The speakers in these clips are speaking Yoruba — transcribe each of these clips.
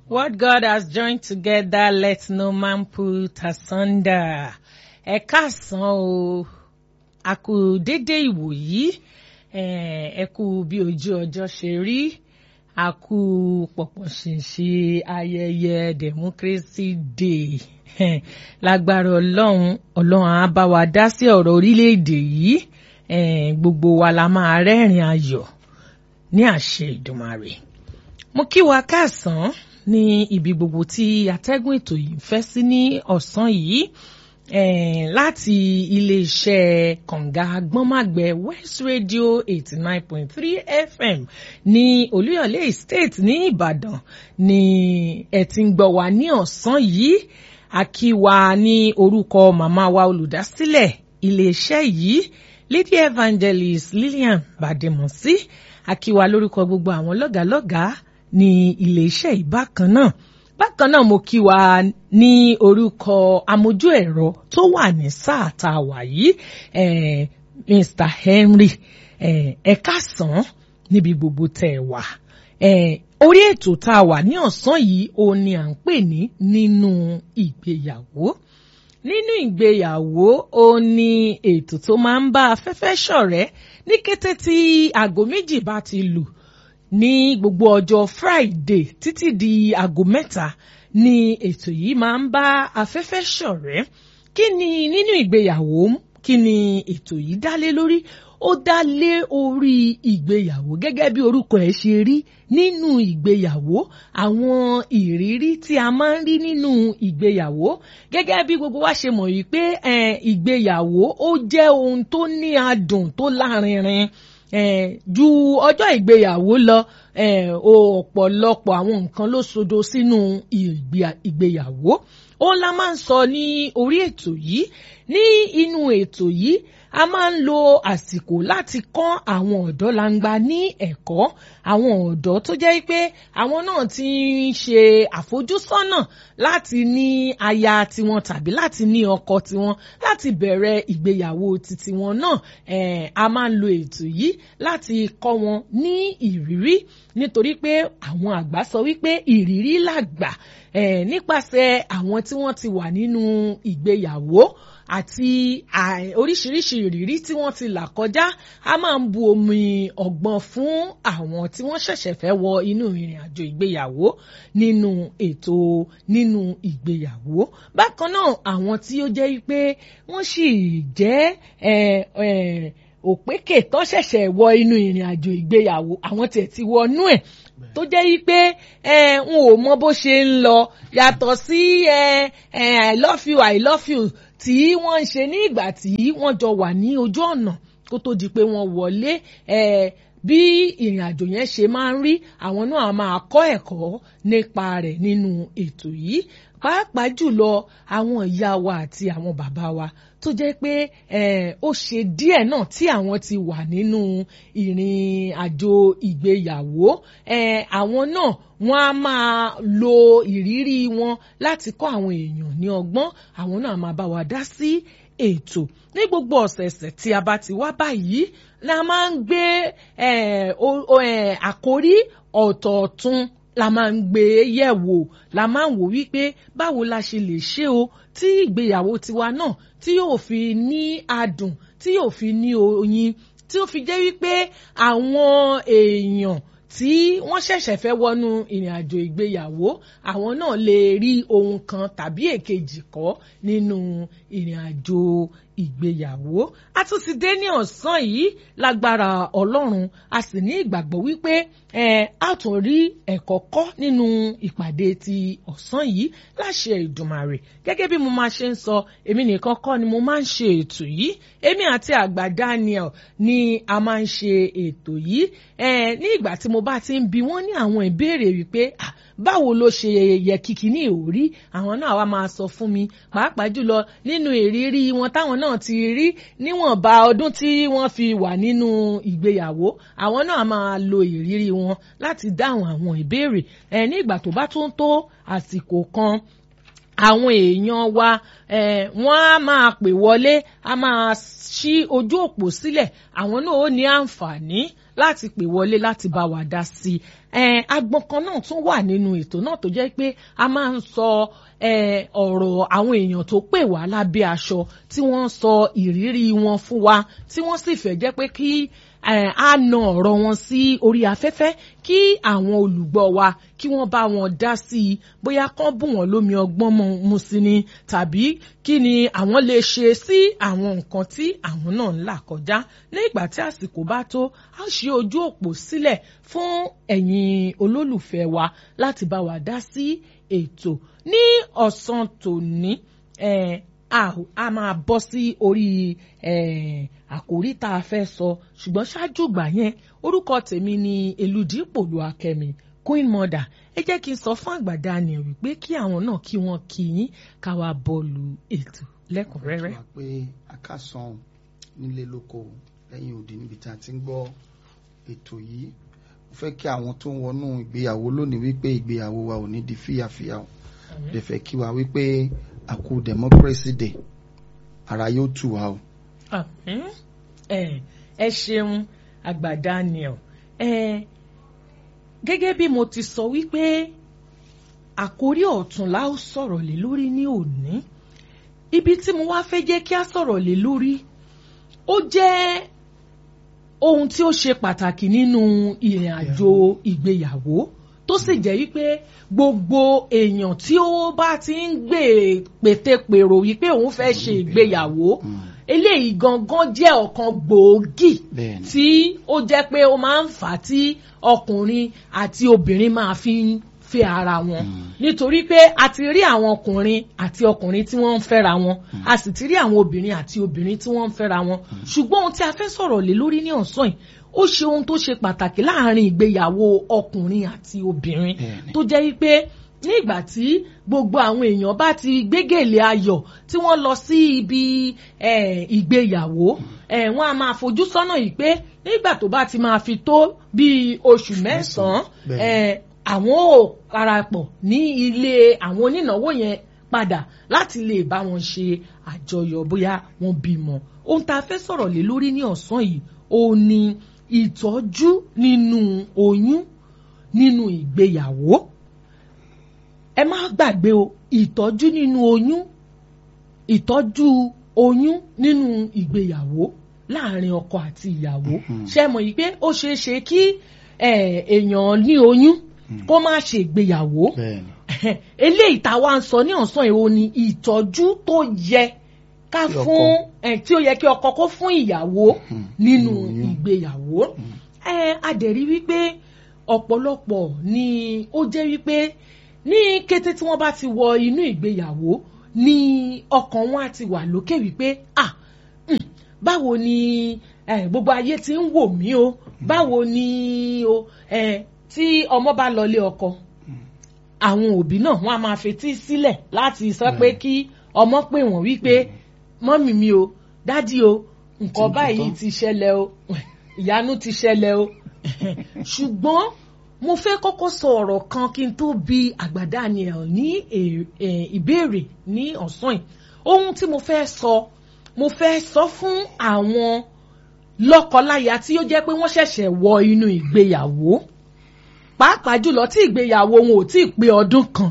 What God has joined together, let no man put asunder. Ẹ káàsán o, a kú dédé ìwòyí, ẹ kú bí ojú ọjọ́ ṣe rí, a kú pọ̀pọ̀ ṣìnṣìn ayẹyẹ Democracy Day. Lágbára Ọlọ́run á bá wa dá sí ọ̀rọ̀ orílẹ̀-èdè yìí, gbogbo wa la máa rẹ́rìn ayọ̀ ní àṣẹ Ìdùmarè. Mo kí wa káàsán ní ibi gbogbo tí atẹ́gùn ètò yìí ń fẹ́ sí ní ọ̀sán yìí, láti iléeṣẹ́ kànga agbọ́nmágbẹ́ West Radio 89.3 FM ní Olúyọ̀lé Estate ní Ìbàdàn ni ẹ ti ń gbọ́ wa ní ọ̀sán yìí. A kí wa ní orúkọ màmá wa olùdásílẹ̀ iléeṣẹ́ yìí, Lady Evangelist Lillian Bademosi. A kí wa lórúkọ gbogbo àwọn lọ́gàlọ́gàá ní iléeṣẹ́ ìbákan náà. Bákan náà mo kí wa ní orúkọ amójú ẹ̀rọ tó wà ní sáà tá a wà yìí, Mr. Henry. Ẹ káàsán níbi gbogbo tẹ́ ẹ wà. Orí ètò tá a wà ní ọ̀sán yìí òun ni à ń pè ní nínú ìgbéyàwó. Nínú ìgbéyàwó òun ni ètò tó máa ń bá afẹ́fẹ́ ṣọ̀rẹ́ ní kété tí aago méjì bá ti lù ní gbogbo ọjọ́ Friday títí di aago mẹ́ta ni ètò yìí máa ń bá afẹ́fẹ́ ṣọ̀rẹ́. Kí ni nínú ìgbéyàwó? Kí ni ètò yìí dá lé lórí? Ó dá lé orí ìgbéyàwó gẹ́gẹ́ bí orúkọ ẹ̀ ṣe rí, nínú ìgbéyàwó, àwọn ìrírí tí a máa ń rí nínú ìgbéyàwó. Gẹ́gẹ́ bí gbogbo wa ṣe mọ̀ yìí pé ìgbéyàwó ó jẹ́ ohun tó ní adùn tó lárinrin. Ju ọjọ́ ìgbéyàwó lọ, ọ̀pọ̀lọpọ̀ àwọn nǹkan ló sodo sínú ìgbéyàwó. Ó la máa ń sọ ní orí ètò yìí. Ní inú ètò yìí, a máa ń lo àsìkò láti kọ́ àwọn ọ̀dọ́ langba ní ẹ̀kọ́. Àwọn ọ̀dọ́ tó jẹ́ pé àwọn náà ti ń ṣe àfojúsọ́nà láti ní aya tiwọn tàbí láti ní ọkọ tiwọn, láti bẹ̀rẹ̀ ìgbéyàwó titi wọn náà. A máa ń lo ètò yìí láti kọ́ wọn ní ìrírí, nítorí pé àwọn àgbà sọ wípé ìrírí làgbà. Nípasẹ̀ àwọn tí wọ́n ti wà nínú ìgbéyàwó àti oríṣiríṣi ìrírí tí wọ́n ti là kọjá, a máa ń bu omi ọgbọ́n fún àwọn tí wọ́n ṣẹ̀ṣẹ̀ fẹ́ wọ inú ìrìn àjò ìgbéyàwó nínú ètò nínú ìgbéyàwó. Bákan náà, àwọn tí ó jẹ́ wípé wọ́n sì jẹ́ òpékè tó ṣẹ̀ṣẹ̀ wọ inú ìrìn àjò ìgbéyàwó, àwọn tiẹ̀ ti wọnú ẹ̀ tó jẹ́ wípé n ò mọ bó ṣe ń lọ, yàtọ̀ sí I love you, I love you tí wọ́n ń ṣe ní ìgbà tí wọ́n jọ wà ní ojú ọ̀nà kó tó di pé wọ́n wọlé. Bí ìrìn àjò yẹn ṣe máa ń rí, àwọn náà máa kọ́ ẹ̀kọ́ nípa rẹ̀ nínú ètò yìí. Pàápàá jùlọ àwọn ìyá wa àti àwọn bàbá wa tó jẹ́ pé ó ṣe díẹ̀ náà tí àwọn ti wà nínú ìrìn àjò ìgbéyàwó. Àwọn náà wọ́n á máa lo ìrírí wọn láti kọ́ àwọn èèyàn ní ọgbọ́n. Àwọn náà máa bá wa dá sí ètò. Ní gbogbo ọ̀sẹ̀ẹ̀sẹ̀ tí a bá ti wá báyìí, la máa ń gbé àkórí ọ̀tọ̀ọ̀tun la máa ń gbé yẹ̀wò. La máa ń wò wípé báwo la ṣe lè ṣe o tí ìgbéyàwó tiwa náà tí yóò fi ní adùn, tí yóò fi ní oyin, tí ó fi jẹ́ wípé àwọn èèyàn tí wọ́n ṣẹ̀ṣẹ̀ fẹ́ wọnú ìrìn àjò ìgbéyàwó, àwọn náà lè rí ohun kan tàbí èkejì kọ́ nínú ìrìn àjò ìgbéyàwó. A tún ti dé ní ọ̀sán yìí lágbára Ọlọ́run. A sì ní ìgbàgbọ́ wípé a tún rí ẹ̀kọ́ kọ́ nínú ìpàdé ti ọ̀sán yìí láṣẹ Ìdùmarè. Gẹ́gẹ́ bí mo máa ṣe ń sọ, èmi nìkan kọ́ ni mo máa ń ṣe ètò yìí. Èmi àti àgbà Daniel ni a máa ń ṣe ètò yìí. Ní ìgbà tí mo bá ti ń bi wọ́n ní àwọn ìbéèrè wípé báwo ló ṣe yẹ kíkiní òrí, àwọn náà wá máa sọ fún mi, pàápàá jùlọ nínú ìrírí wọn táwọn náà ti rí níwọ̀nba ọdún tí wọ́n fi wà nínú ìgbéyàwó. Àwọn náà máa lo ìrírí wọn láti dáhùn àwọn ìbéèrè. Ní ìgbà tó bá tún tó àsìkò kan, àwọn èèyàn wa wọ́n á máa pè wọlé, a máa ṣí ojú òpó sílẹ̀. Àwọn náà ó ní àǹfààní láti pè wọlé láti bá wa dá sí agbọn kan náà tún wà nínú ètò náà tó jẹ́ pé a máa ń sọ ọ̀rọ̀ àwọn èèyàn tó pè wá lábẹ́ aṣọ tí wọ́n ń sọ ìrírí wọn fún wa tí wọ́n sì fẹ́ jẹ́ pé kí a na ọ̀rọ̀ wọn sí orí afẹ́fẹ́ kí àwọn olùgbọ́ wa kí wọ́n bá wọn dá sí i bóyá kán bù wọ́n lómi ọgbọ́n mu sí ni tàbí kí ni àwọn lè ṣe sí àwọn nǹkan tí àwọn náà ń là kọjá ní ìgbà tí àsìkò bá tó a ṣí ojú òpó sílẹ̀ fún ẹ̀yin olólùfẹ́ wa láti bá wa dá sí ètò ní ọ̀sán tòní a máa bọ́ sí orí àkòrí tá a fẹ́ sọ ṣùgbọ́n ṣáájú ìgbà yẹn orúkọ tèmi ni Elúdípò Olúwakẹ́mi Queen Mother ẹ jẹ́ kí n sọ fún àgbà Daniel wípé kí àwọn náà kí wọ́n kí yín ká wá bọ́ọ̀lù ètò lẹ́kùnrẹ́rẹ́. wọ́n pé akásán nílé lóko lẹ́yìn òdì níbi tí a ti ń gbọ́ ètò yìí mo fẹ́ kí àwọn tó ń wọnú ìgbéyàwó lónìí wípé ìgbéyàwó wa ò ní di fíyàfíyà o lè fẹ́ kí wa wípé a kú democracy day ara yóò tù wá o. ẹ ṣeun àgbà Daniel gẹ́gẹ́ bí mo ti sọ wípé àkórí ọ̀tún la ó sọ̀rọ̀ lé lórí ní òní ibi tí mo wá fẹ́ jẹ́ kí a sọ̀rọ̀ lé lórí ó jẹ́ ohun tí ó ṣe pàtàkì nínú ìrìn àjò ìgbéyàwó tó sì jẹ́ wípé gbogbo èèyàn tí ó bá ti ń gbé pètèpèrò wípé òun fẹ́ ṣe ìgbéyàwó eléyìí gangan jẹ́ ọ̀kan gbòógì tí ó jẹ́ pé ó máa ń fà á tí ọkùnrin àti obìnrin máa fi ń fẹ́ ara wọn nítorí pé a ti rí àwọn ọkùnrin àti ọkùnrin tí wọ́n ń fẹ́ra wọn a sì ti rí àwọn obìnrin àti obìnrin tí wọ́n ń fẹ́ra wọn ṣùgbọ́n ohun tí a fẹ́ sọ̀rọ̀ lé lórí ní ọ̀sán yìí ó ṣe ohun tó ṣe pàtàkì láàrin ìgbéyàwó ọkùnrin àti obìnrin tó jẹ́ wípé ní ìgbà tí gbogbo àwọn èèyàn bá ti gbégèlè ayọ̀ tí wọ́n lọ sí ibi ìgbéyàwó wọ́n á máa fojú sọ́nà yìí pé nígbà tó bá ti máa fi tó bíi oṣù mẹ́sàn-án àwọn ò parapọ̀ ní ilé àwọn onínáwó yẹn padà láti lè bá wọn ṣe àjọyọ̀ bóyá wọ́n bímọ. Ohun tá a fẹ́ sọ̀rọ̀ lé lórí ní ọ̀sán yìí ó ní ìtọ́jú nínú oyún nínú ìgbéyàwó. Ẹ má gbàgbé o ìtọ́jú nínú oyún ìtọ́jú oyún nínú ìgbéyàwó láàrin ọkọ àti ìyàwó. Ṣé mọ̀ yìí pé ó ṣeé ṣe kí èèyàn ní oyún kó má ṣe ìgbéyàwó. Eléyìí tá a wá ń sọ ní ọ̀sán yìí ó ní ìtọ́jú tó yẹ ká fún tí ó yẹ kí ọkọ kó fún ìyàwó nínú ìgbéyàwó. A dẹ̀ rí wípé ọ̀pọ̀lọpọ̀ ni ó jẹ́ wípé ní kété tí wọ́n bá ti wọ inú ìgbéyàwó ni ọkàn wọn á ti wà lókè wípé báwo ni gbogbo ayé ti ń wò mí o báwo ni o tí ọmọ bá lọlé ọkọ àwọn òbí náà wọ́n á máa fetí sílẹ̀ láti sọ pé kí ọmọ pè wọ́n wípé mọ́mì mi o dádì o nǹkan báyìí ti ṣẹlẹ̀ o ìyanu ti ṣẹlẹ̀ o ṣùgbọ́n mo fẹ́ kọ́kọ́ sọ ọ̀rọ̀ kan kí n tó bi àgbà Daniel ní ìbéèrè ní ọ̀sán yìí ohun tí mo fẹ́ sọ fún àwọn lọ́kọláya tí ó jẹ́ pé wọ́n ṣẹ̀ṣẹ̀ wọ inú ìgbéyàwó pàápàá jùlọ tí ìgbéyàwó wọn ò tí ì pé ọdún kan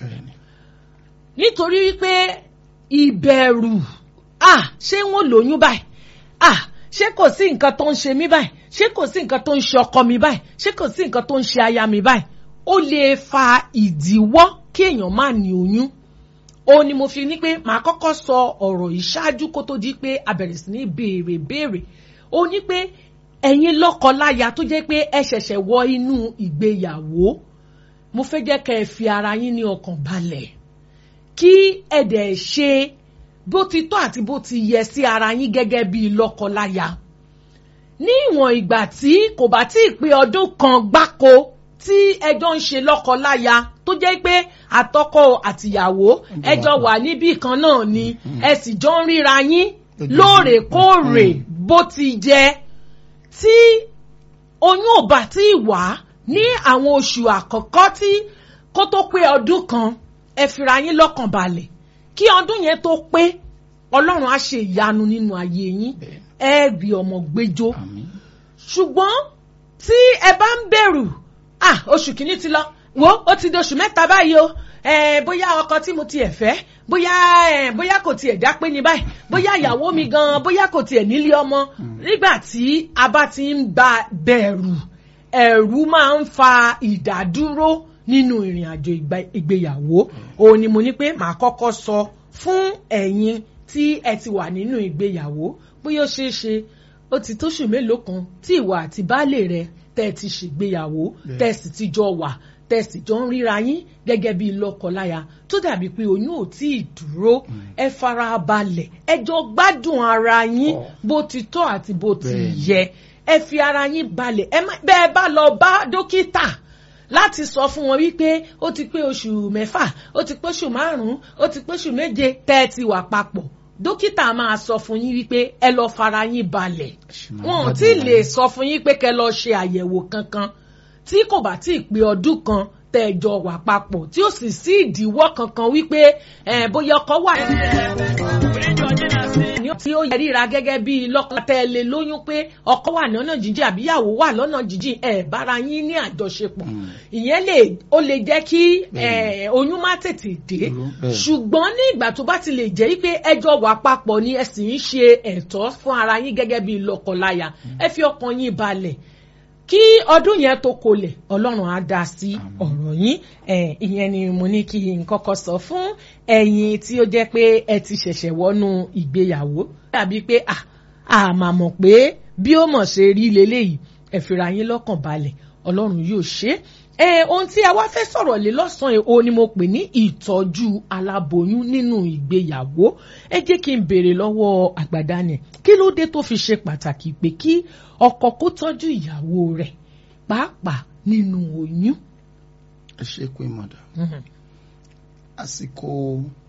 nítorí wípé ìbẹ̀rù ṣé wọ́n lóyún báyìí ṣé kò sí nǹkan tó ń ṣe mí báyìí ṣé kò sí nǹkan tó ń ṣe ọkọ mi báyìí ṣé kò sí nǹkan tó ń ṣe aya mi báyìí ó lè fa ìdíwọ́ kí èèyàn má ní oyún ó ní mo fi ní pé màá kọ́kọ́ sọ ọ̀rọ̀ yìí ṣáájú kó tó di pé a bẹ̀rẹ̀ sí ní béèrè ó ní pé ẹ̀yin lọ́kọláya tó jẹ́ pé ẹ ṣẹ̀ṣẹ̀ wọ inú ìgbéyàwó mo fẹ́ jẹ́ kẹ́ ẹ fi ara yín ní ọkàn balẹ̀ kí ẹ dẹ̀ ṣe bó ti tọ́ àti bó ti yẹ sí ara yín gẹ́gẹ́ bí lọ́kọláya ní ìwọ̀n ìgbà tí kò bá tí ì pé ọdún kan gbáko tí ẹjọ́ ń ṣe lọ́kọláya tó jẹ́ pé àtọkọ àtìyàwó ẹjọ́ wà níbì kan náà ni ẹ sì jọ ń ríra yín lóòrèkóòrè bó ti jẹ́ tí oyún ò bá tí ì wá ní àwọn oṣù àkọ́kọ́ tí kó tó pé ọdún kan ẹ fira yín lọ́kàn balẹ̀ kí ọdún yẹn tó pé Ọlọ́run á ṣe ìyanu nínú ayé yín ẹ rí ọmọ gbẹ́jọ́ ṣùgbọ́n tí ẹ bá ń bẹ̀rù oṣù kìíní ti lọ wo ó ti di oṣù mẹ́ta báyìí o bóyá ọkọ tí mo tiẹ̀ fẹ́ bóyá kò tiẹ̀ dá pé ní báyìí bóyá ìyàwó mi gan bóyá kò tiẹ̀ nílé ọmọ nígbà tí a bá ti ń ba bẹ̀rù ẹ̀rù máa ń fa ìdádúró nínú ìrìn àjò ìgbéyàwó òun ni mo ní pé màá kọ́kọ́ sọ fún ẹ̀yin tí ẹ ti wà nínú ìgbéyàwó bóyá ó ṣeé ṣe ó ti tóṣù mélòó kan tí ìwọ àti baálé rẹ tẹ́ ti ṣègbéyàwó tẹ́ sì ti jọ wà tẹ́ sì jọ ń ríra yín gẹ́gẹ́ bí lọ́kọláya tó dàbí pé oyún ò tí ì dúró ẹ fara balẹ̀ ẹ jọ gbádùn ara yín bó ti tọ́ àti bó ti yẹ ẹ fi ara yín balẹ̀ bẹ́ẹ̀ bá lọ bá dókítà láti sọ fún wọn wípé ó ti pé oṣù 6 ó ti pé oṣù 5 ó ti pé oṣù 7 tẹ́ ẹ ti wà papọ̀ dókítà máa sọ fún yín wípé ẹ lọ fara yín balẹ̀ wọn ò tí lè sọ fún yín pé kẹ́ lọ ṣe àyẹ̀wò kankan tí kò bá tí ì pé ọdún kan tẹ́ ẹ jọ wà papọ̀ tí ó sì sí ìdíwọ́ kankan wípé bóyá ọkọ wà tí ó yẹ ríra gẹ́gẹ́ bí lọ́kọ̀tẹ́lẹ̀ lóyún pé ọkọ wà lọ́nà jíjìn àbíyàwó wà lọ́nà jíjìn bára yín ní àjọṣepọ̀ ìyẹn ó lè jẹ́ kí oyún má tètè dé ṣùgbọ́n ní ìgbà tó bá ti lè jẹ́ pé ẹjọ́ wà papọ̀ ni ẹ sì ń ṣe ẹ̀tọ́ fún ara yín gẹ́gẹ́ bí lọ́kọláya ẹ fi ọkàn yín balẹ̀ kí ọdún yẹn tó kolẹ̀ ọlọ́run á dá sí ọ̀rọ̀ yín ìyẹn ni mo ní kí n kọ́kọ́ sọ fún ẹ̀yin tí ó jẹ́ pé ẹ ti ṣẹ̀ṣẹ̀ wọnú ìgbéyàwó tàbí pé àmà mọ̀ pé bí ó mọ̀ ṣe rí leléyìí ẹ fira yín lọ́kàn balẹ̀ ọlọ́run yóò ṣe ohun tí a wá fẹ́ sọ̀rọ̀ lé lọ́sàn-án òun ni mo pè ní ìtọ́jú aláboyún nínú ìgbéyàwó ẹ jẹ́ kí n béèrè lọ́wọ́ àgbàdànì kí ló dé tó fi ṣe pàtàkì pé kí ọkọ kó tọ́jú ìyàwó rẹ̀ pàápàá nínú oyún. ẹ ṣe pé mọ̀dà àsìkò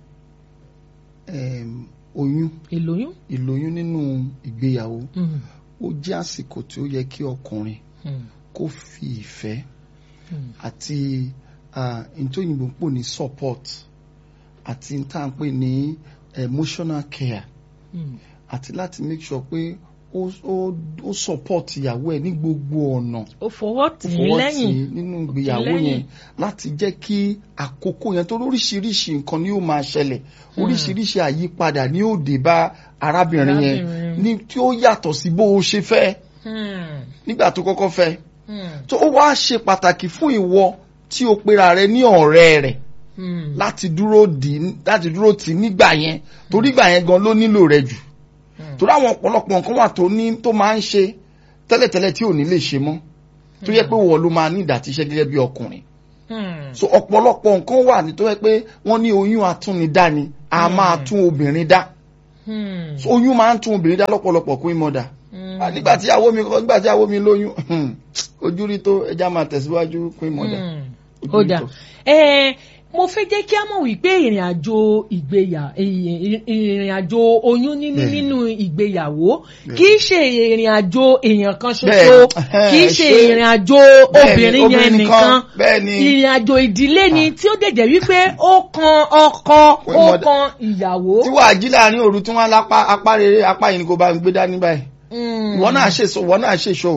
ìlóyún nínú ìgbéyàwó ó jẹ́ àsìkò tí ó yẹ kí ọkùnrin kó fi ìfẹ́ àti ìtòyìnbó ń pò ní support àti tá à ń pè ní emotional care àti láti make sure pé ó support ìyàwó ẹ̀ ní gbogbo ọ̀nà ó fọwọ́ tì í lẹ́yìn nínú ìgbéyàwó yẹn láti jẹ́ kí àkókò yẹn tó lóríṣiríṣi nǹkan ni ó máa ṣẹlẹ̀ oríṣiríṣi àyípadà ni ó dé bá arábìnrin yẹn ní tí ó yàtọ̀ sí bó o ṣe fẹ́ nígbà tó kọ́kọ́ fẹ́ tó ó wá ṣe pàtàkì fún ìwọ tí o pera rẹ ní ọ̀rẹ́ rẹ̀ láti dúró tì nígbà yẹn torí ìgbà yẹn gan ló nílò rẹ jù torí àwọn ọ̀pọ̀lọpọ̀ nǹkan wà tó máa ń ṣe tẹ́lẹ̀tẹ́lẹ̀ tí ò ní lè ṣe mọ́ tó yẹ pé wọ́n ló máa ní ìdàtíṣẹ́ gẹ́gẹ́ bí ọkùnrin so ọ̀pọ̀lọpọ̀ nǹkan wà ní tó yẹ pé wọ́n ní oyún atúnidá ni a máa tún obìnrin dá so oyún máa ń tún obìnrin dá lọ́pọ̀lọpọ̀ kún ìmọ̀dà nígbà tí ìyàwó mi lóyún ojú rí tó ẹja máa tẹ̀síwájú kún ìmọ̀dà. ó dà mo fẹ́ jẹ́ kí a mọ̀ wípé ìrìn àjò oyún níní nínú ìgbéyàwó kì í ṣe ìrìn àjò èèyàn kan ṣoṣo kì í ṣe ìrìn àjò obìnrin yẹn nìkan ìrìn àjò ìdílé ni tí ó dẹ̀ jẹ́ wípé ó kan ọkọ ó kan ìyàwó. tí wàá jí láàrin òru tí wọ́n lápá apá rere apá yìí ni kò bá ń gbé dání báyìí ìwọ náà ṣèṣọ